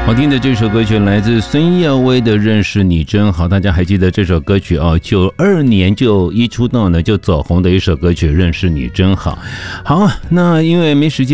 好听的这首歌曲来自孙耀威的《认识你真好》，大家还记得这首歌曲哦？92年就一出道呢就走红的一首歌曲《认识你真好》。好，那因为没时间。